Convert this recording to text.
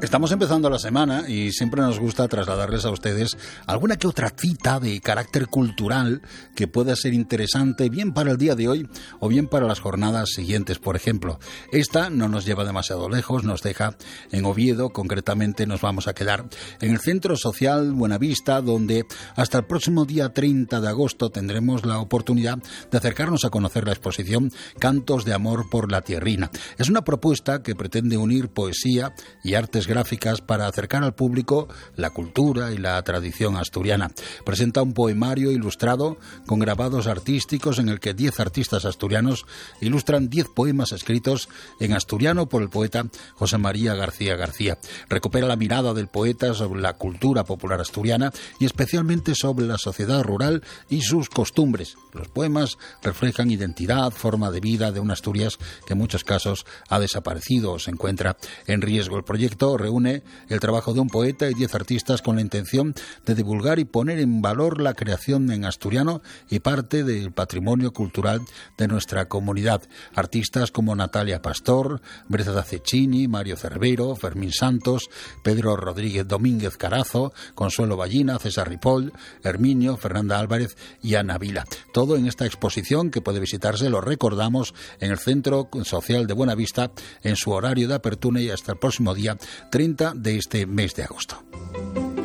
Estamos empezando la semana y siempre nos gusta trasladarles a ustedes alguna que otra cita de carácter cultural que pueda ser interesante bien para el día de hoy o bien para las jornadas siguientes. Por ejemplo, esta no nos lleva demasiado lejos, nos deja en Oviedo. Concretamente nos vamos a quedar en el Centro Social Buenavista, donde hasta el próximo día 30 de agosto tendremos la oportunidad de acercarnos a conocer la exposición Cantos de Amor por la Tierrina. Es una propuesta que pretende unir poesía y artes gráficas para acercar al público la cultura y la tradición asturiana. Presenta un poemario ilustrado con grabados artísticos en el que 10 artistas asturianos ilustran 10 poemas escritos en asturiano por el poeta José María García García. Recupera la mirada del poeta sobre la cultura popular asturiana y especialmente sobre la sociedad rural y sus costumbres. Los poemas reflejan identidad, forma de vida de una Asturias que en muchos casos ha desaparecido o se encuentra en riesgo. El proyecto reúne el trabajo de un poeta y 10 artistas con la intención de divulgar y poner en valor la creación en asturiano y parte del patrimonio cultural de nuestra comunidad. Artistas como Natalia Pastor, Breda Cecchini, Mario Cervero, Fermín Santos, Pedro Rodríguez Domínguez Carazo, Consuelo Ballina, César Ripoll, Herminio, Fernanda Álvarez y Ana Vila. Todo en esta exposición que puede visitarse, lo recordamos, en el Centro Social de Buenavista en su horario de apertura y hasta el próximo día 30 de este mes de agosto.